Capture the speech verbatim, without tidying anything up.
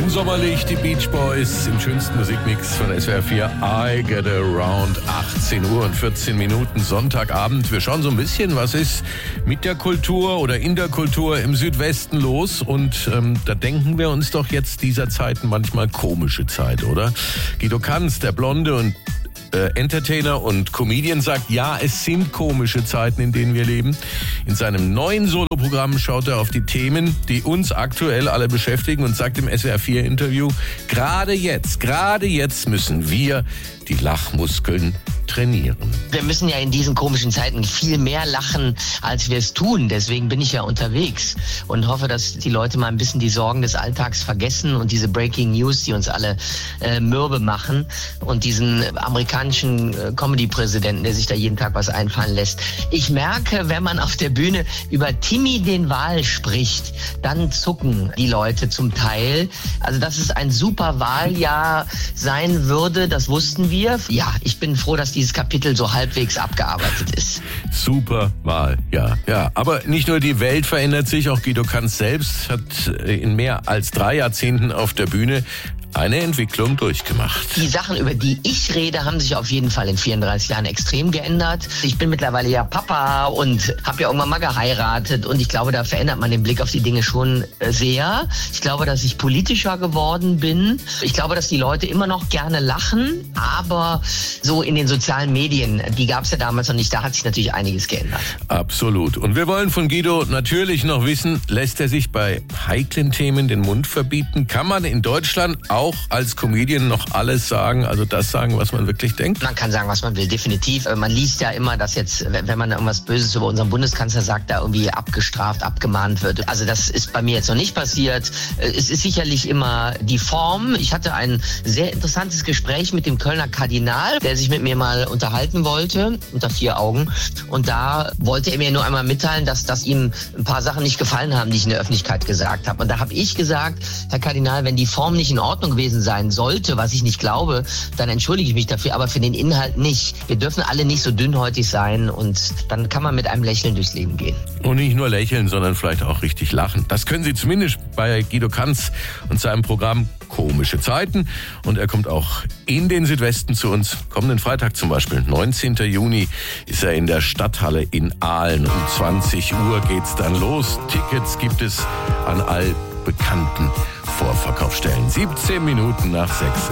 Schön sommerlich, die Beach Boys im schönsten Musikmix von S W R vier. I Get Around, achtzehn Uhr und vierzehn Minuten, Sonntagabend. Wir schauen so ein bisschen, was ist mit der Kultur oder in der Kultur im Südwesten los. Und ähm, da denken wir uns doch jetzt dieser Zeiten manchmal komische Zeit, oder? Guido Kanz, der Blonde und Äh, Entertainer und Comedian, sagt, ja, es sind komische Zeiten, in denen wir leben. In seinem neuen Soloprogramm schaut er auf die Themen, die uns aktuell alle beschäftigen und sagt im S W R vier Interview, gerade jetzt, gerade jetzt müssen wir die Lachmuskeln trainieren. Wir müssen ja in diesen komischen Zeiten viel mehr lachen, als wir es tun. Deswegen bin ich ja unterwegs und hoffe, dass die Leute mal ein bisschen die Sorgen des Alltags vergessen und diese Breaking News, die uns alle äh, mürbe machen, und diesen amerikanischen äh, Comedy-Präsidenten, der sich da jeden Tag was einfallen lässt. Ich merke, wenn man auf der Bühne über Timmy den Wal spricht, dann zucken die Leute zum Teil. Also, dass es ein super Wahljahr sein würde, das wussten wir. Ja, ich bin froh, dass dieses Kapitel so halbwegs abgearbeitet ist. Super Wahl, ja, ja. Aber nicht nur die Welt verändert sich, auch Guido Kanz selbst hat in mehr als drei Jahrzehnten auf der Bühne eine Entwicklung durchgemacht. Die Sachen, über die ich rede, haben sich auf jeden Fall in vierunddreißig Jahren extrem geändert. Ich bin mittlerweile ja Papa und habe ja irgendwann mal geheiratet, und ich glaube, da verändert man den Blick auf die Dinge schon sehr. Ich glaube, dass ich politischer geworden bin. Ich glaube, dass die Leute immer noch gerne lachen, aber so in den sozialen Medien, die gab es ja damals noch nicht, da hat sich natürlich einiges geändert. Absolut. Und wir wollen von Guido natürlich noch wissen, lässt er sich bei heiklen Themen den Mund verbieten? Kann man in Deutschland auch auch als Comedian noch alles sagen, also das sagen, was man wirklich denkt? Man kann sagen, was man will, definitiv. Man liest ja immer, dass jetzt, wenn man irgendwas Böses über unseren Bundeskanzler sagt, da irgendwie abgestraft, abgemahnt wird. Also das ist bei mir jetzt noch nicht passiert. Es ist sicherlich immer die Form. Ich hatte ein sehr interessantes Gespräch mit dem Kölner Kardinal, der sich mit mir mal unterhalten wollte, unter vier Augen. Und da wollte er mir nur einmal mitteilen, dass, dass ihm ein paar Sachen nicht gefallen haben, die ich in der Öffentlichkeit gesagt habe. Und da habe ich gesagt, Herr Kardinal, wenn die Form nicht in Ordnung gewesen sein sollte, was ich nicht glaube, dann entschuldige ich mich dafür, aber für den Inhalt nicht. Wir dürfen alle nicht so dünnhäutig sein, und dann kann man mit einem Lächeln durchs Leben gehen. Und nicht nur lächeln, sondern vielleicht auch richtig lachen. Das können Sie zumindest bei Guido Kanz und seinem Programm Komische Zeiten. Und er kommt auch in den Südwesten zu uns. Kommenden Freitag zum Beispiel, neunzehnten Juni, ist er in der Stadthalle in Aalen. Um zwanzig Uhr geht's dann los. Tickets gibt es an all bekannten Vorverkaufsstellen. siebzehn Minuten nach sechs.